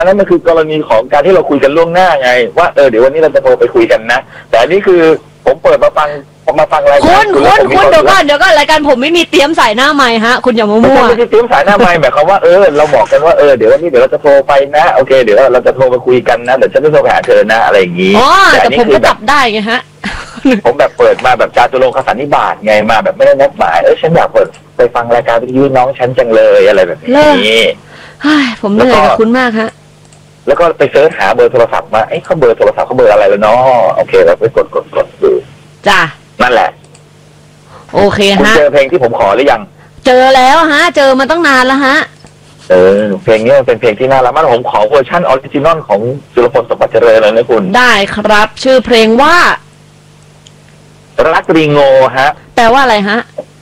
อันนั้นมันคือกรณีของการที่เราคุยกันล่วงหน้าไงว่าเดี๋ยววันนี้เราจะโทรไปคุยกันนะแต่อันนี้คือผมเปิดมาฟังรายการคุณเดี๋ยวก่อนรายการผมไม่มีเตรียมสายหน้าไมค์ฮะคุณอย่ามั่วไม่ใช่เตรียมสายหน้าไมค์หมายความว่าเราบอกกันว่าเดี๋ยววันนี้เดี๋ยวเราจะโทรไปนะโอเคเดี๋ยวเราจะโทรไปคุยกันนะเดี๋ยวฉันจะโทรไปหาเธอนะอะไรอย่างงี้แต่ผมก็จับได้ไงฮะผมแบบเปิดมาแบบจาตุรงคสันนิบาตไงมาแบบไม่ได้นัดหมายฉันอยากเปิดไปฟังรายการวิทยุน้องฉันจังเลยอะไรแบบนี้ผมเหนื่อยกับคุณมากฮะแล้วก็ไปเสิร์ชหาเบอร์โทรศัพท์มาเขาเบอร์โทรศัพท์เขาเบอร์อะไรแล้วเนาะโอเคเราไปกดดูจ้ะนั่นแหละโอเคฮะเจอเพลงที่ผมขอหรือยังเจอแล้วฮะเจอมาตั้งนานแล้วฮะเพลงนี้เป็นเพลงที่น่ารักมากผมขอเวอร์ชั่นออริจินอลของสุรพลสมบัติเจริญเลยนะคุณได้ครับชื่อเพลงว่ารักรีโงฮะแปลว่าอะไรฮะ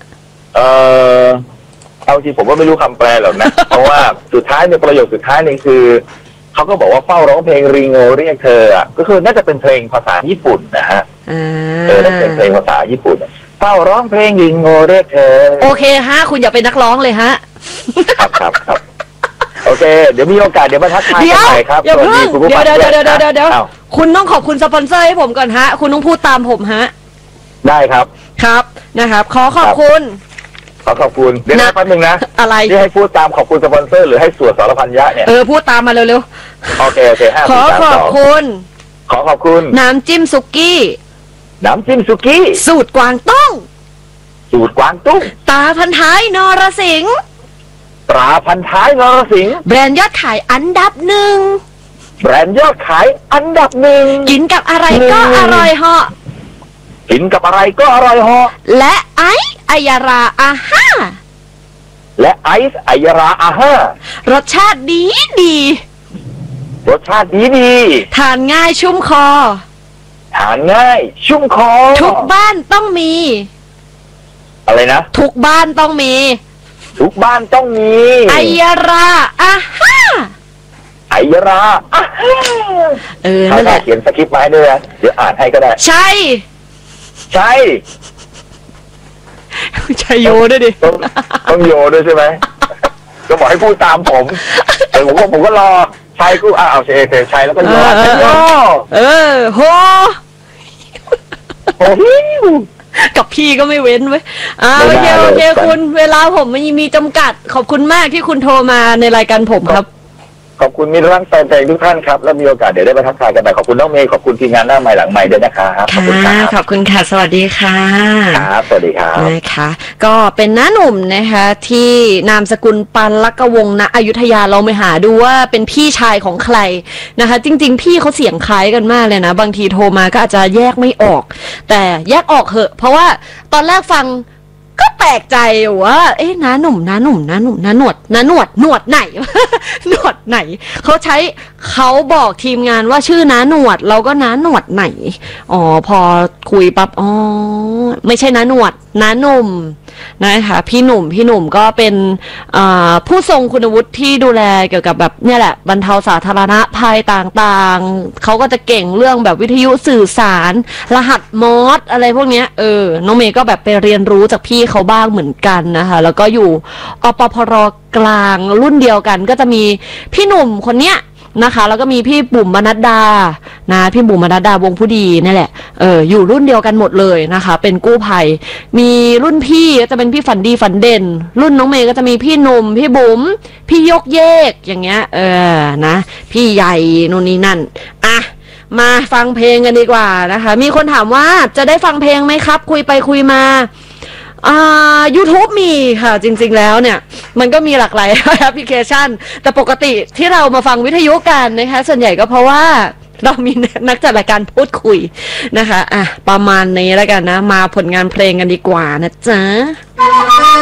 เอาจริงผมว่าไม่รู้คำแปลหรอกนะ เพราะว่าสุดท้ายในประโยคสุดท้ายนี่คือเขาก็บอกว่าเฝ้าร้องเพลงรีโงเรียกเธอก็คือน่าจะเป็นเพลงภาษาญี่ปุ่นนะฮะน่าจะเป็นเพลงภาษาญี่ปุ่นเฝ้าร้องเพลงรีโงเรียกเธอโอเคฮะคุณอย่าเป็นนักร้องเลยฮะครับโอเคเดี๋ยวมีโอกาสเดี๋ยวมาทักทายกันใหม่ครับเดี๋ยวคุณต้องขอบคุณสปอนเซอร์ให้ผมก่อนฮะคุณต้องพูดตามผมฮะได้ครับนะครับขอบคุณเดี๋ยวนะแป๊บนึงนะอะไรที่ให้พูดตามขอบคุณสปอนเซอร์หรือให้สวดสารพันยะเนี่ยพูดตามมาเร็วๆโอเคขอขอบคุณน้ำจิ้มสุกี้สูตรกวางตุ้งตาพันท้ายนรสิงห์แบรนด์ยอดขายอันดับหนึ่งกินกับอะไรก็อร่อยเหาะและไอซ์อัยราอาห้ารสชาติดีทานง่ายชุ่มคอทุกบ้านต้องมีอะไรนะทุกบ้านต้องมีอัยราอาห้านั่นแหละเขียนสคริปต์มาให้ด้วยนะเดี๋ยวอ่านให้ก็ได้ใช่โยด้วยดิต้องโยด้วยใช่ไหมก็บอกให้พูดตามผมผมก็รอชัยกูเอาชัยแล้วก็โยโหกับพี่ก็ไม่เว้นเว้ยโอเคคุณเวลาผมมันมีจำกัดขอบคุณมากที่คุณโทรมาในรายการผมครับขอบคุณมิตรรักแฟนเพลงทุกท่านครับแล้วมีโอกาสเดี๋ยวได้มาทักทายกันใหม่ขอบคุณน้องเมย์ขอบคุณทีมงานหน้าไมค์หลังไมค์ด้วยนะครับขอบคุณค่ะสวัสดีค่ะครับสวัสดีครับนะคะก็เป็นน้าหนุ่มนะคะที่นามสกุลปันลักวงศ์ณอยุธยาเราไปหาดูว่าเป็นพี่ชายของใครนะคะจริงๆพี่เขาเสียงคล้ายกันมากเลยนะบางทีโทรมาก็อาจจะแยกไม่ออกแต่แยกออกเหอะเพราะว่าตอนแรกฟังก็แปลกใจว่าน้าหนุ่มน้าหนวดไหนหนวดไหนเขาบอกทีมงานว่าชื่อน้าหนวดเราก็น้าหนวดไหนพอคุยปั๊บไม่ใช่น้าหนวดน้าหนุ่มนะคะพี่หนุ่มก็เป็นผู้ทรงคุณวุฒิที่ดูแลเกี่ยวกับแบบเนี่ยแหละบรรเทาสาธารณภัยต่างๆเขาก็จะเก่งเรื่องแบบวิทยุสื่อสารรหัสมอสอะไรพวกเนี้ยน้องเมย์ก็แบบไปเรียนรู้จากพี่เขาบ้างเหมือนกันนะคะแล้วก็อยู่อปพรกลางรุ่นเดียวกันก็จะมีพี่หนุ่มคนเนี้ยนะคะแล้วก็มีพี่บุ๋มมนัดดานะพี่บุ๋มมนัดดาวงผู้ดีนี่แหละอยู่รุ่นเดียวกันหมดเลยนะคะเป็นกู้ภัยมีรุ่นพี่ก็จะเป็นพี่ฝันดีฝันเด่นรุ่นน้องเมย์ก็จะมีพี่หนุ่มพี่บุ๋มพี่ยกเยกอย่างเงี้ยนะพี่ใหญ่นู่นนี่นั่นมาฟังเพลงกันดีกว่านะคะมีคนถามว่าจะได้ฟังเพลงไหมครับคุยไปคุยมาYouTube มีค่ะจริงๆแล้วเนี่ยมันก็มีหลากหลายแอปพลิเคชันแต่ปกติที่เรามาฟังวิทยุกันนะคะส่วนใหญ่ก็เพราะว่าเรามีนักจัดรายการพูดคุยนะคะประมาณนี้แล้วกันนะมาผลงานเพลงกันดีกว่านะจ๊ะ